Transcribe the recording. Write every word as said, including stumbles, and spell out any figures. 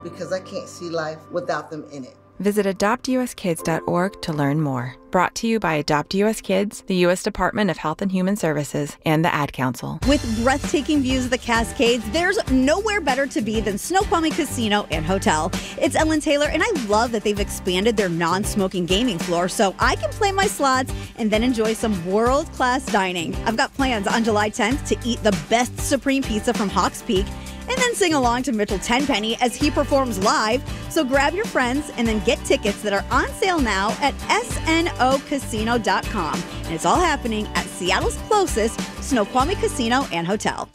because I can't see life without them in it. Visit adopt u s kids dot org to learn more. Brought to you by Adopt U S Kids, the U S Department of Health and Human Services, and the Ad Council. With breathtaking views of the Cascades, there's nowhere better to be than Snoqualmie Casino and Hotel. It's Ellen Taylor, and I love that they've expanded their non-smoking gaming floor so I can play my slots and then enjoy some world-class dining. I've got plans on July tenth to eat the best Supreme Pizza from Hawks Peak, and then sing along to Mitchell Tenpenny as he performs live. So grab your friends and then get tickets that are on sale now at S N O casino dot com. And it's all happening at Seattle's closest Snoqualmie Casino and Hotel.